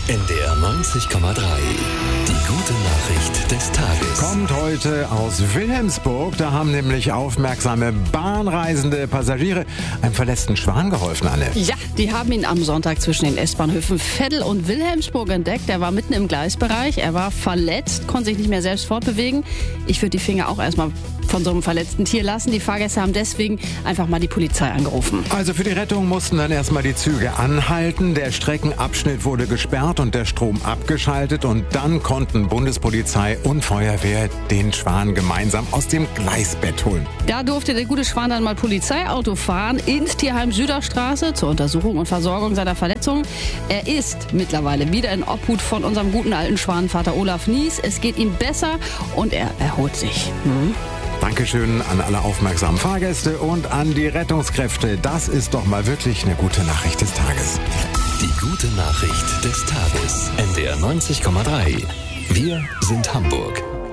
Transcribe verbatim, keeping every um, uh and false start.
N D R neunzig Komma drei. Die gute Nachricht des Tages. Kommt heute aus Wilhelmsburg. Da haben nämlich aufmerksame bahnreisende Passagiere einem verletzten Schwan geholfen, Anne. Ja, die haben ihn am Sonntag zwischen den S-Bahnhöfen Veddel und Wilhelmsburg entdeckt. Er war mitten im Gleisbereich, er war verletzt, konnte sich nicht mehr selbst fortbewegen. Ich würde die Finger auch erstmal von so einem verletzten Tier lassen. Die Fahrgäste haben deswegen einfach mal die Polizei angerufen. Also für die Rettung mussten dann erstmal die Züge anhalten. Der Streckenabschnitt wurde gesperrt und der Strom abgeschaltet. Und dann konnten Bundespolizei und Feuerwehr den Schwan gemeinsam aus dem Gleisbett holen. Da durfte der gute Schwan dann mal Polizeiauto fahren ins Tierheim Süderstraße zur Untersuchung und Versorgung seiner Verletzungen. Er ist mittlerweile wieder in Obhut von unserem guten alten Schwanenvater Olaf Nies. Es geht ihm besser und er erholt sich. Hm? Dankeschön an alle aufmerksamen Fahrgäste und an die Rettungskräfte. Das ist doch mal wirklich eine gute Nachricht des Tages. Die gute Nachricht des Tages. N D R neunzig Komma drei. Wir sind Hamburg.